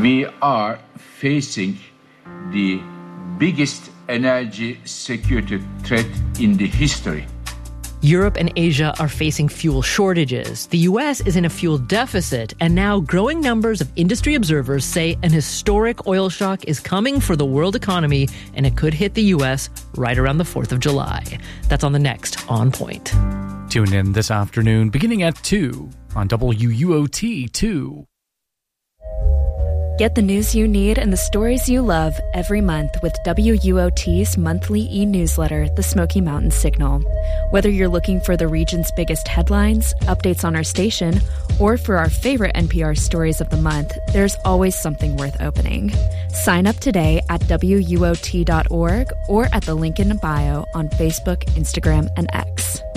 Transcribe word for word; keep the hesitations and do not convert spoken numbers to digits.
We are facing the biggest energy security threat in the history. Europe and Asia are facing fuel shortages. The U S is in a fuel deficit, and now growing numbers of industry observers say an historic oil shock is coming for the world economy, and it could hit the U S right around the fourth of July. That's on the next On Point. Tune in this afternoon beginning at two on W U O T two. Get the news you need and the stories you love every month with W U O T's monthly e-newsletter, The Smoky Mountain Signal. Whether you're looking for the region's biggest headlines, updates on our station, or for our favorite N P R stories of the month, there's always something worth opening. Sign up today at W U O T dot org or at the link in the bio on Facebook, Instagram, and X.